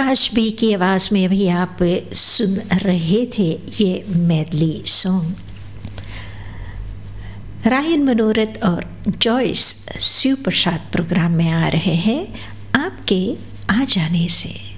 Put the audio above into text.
प्रकाश B की आवाज़ में भी आप सुन रहे थे ये मेडली सॉन्ग। रायन मनोरथ और जॉयस शिव प्रसाद प्रोग्राम में आ रहे हैं आपके आ जाने से।